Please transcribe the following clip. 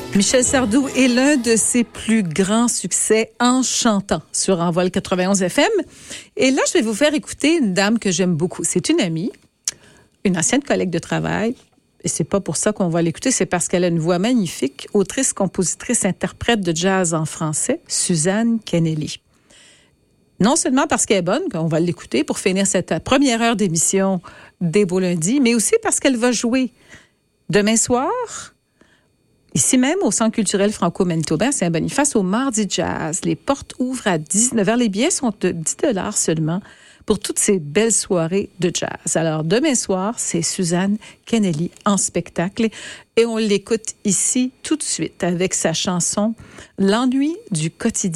Michel Sardou est l'un de ses plus grands succès en chantant sur Envol 91 FM. Et là, je vais vous faire écouter une dame que j'aime beaucoup. C'est une amie, une ancienne collègue de travail. Et c'est pas pour ça qu'on va l'écouter, c'est parce qu'elle a une voix magnifique, autrice, compositrice, interprète de jazz en français, Suzanne Kennelly. Non seulement parce qu'elle est bonne, qu'on va l'écouter pour finir cette première heure d'émission des Beaux Lundis, mais aussi parce qu'elle va jouer demain soir, ici même au Centre culturel franco-manitobain à Saint-Boniface, au Mardi Jazz. Les portes ouvrent à 19h. Les billets sont de 10$ seulement pour toutes ces belles soirées de jazz. Alors, demain soir, c'est Suzanne Kennelly en spectacle et on l'écoute ici tout de suite avec sa chanson « L'ennui du quotidien ».